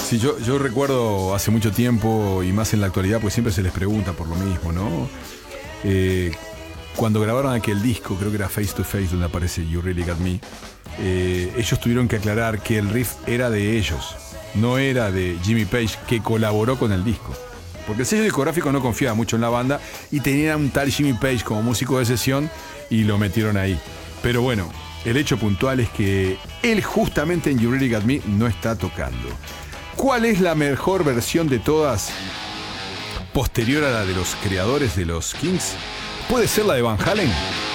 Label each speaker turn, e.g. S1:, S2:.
S1: Sí, yo recuerdo hace mucho tiempo y más en la actualidad, pues siempre se les pregunta por lo mismo, ¿no? Cuando grabaron aquel disco, creo que era Face to Face, donde aparece You Really Got Me, ellos tuvieron que aclarar que el riff era de ellos, no era de Jimmy Page, que colaboró con el disco. Porque el sello discográfico no confiaba mucho en la banda y tenían un tal Jimmy Page como músico de sesión y lo metieron ahí. Pero bueno, el hecho puntual es que él justamente en You Really Got Me no está tocando. ¿Cuál es la mejor versión de todas posterior a la de los creadores de los Kings? ¿Puede ser la de Van Halen?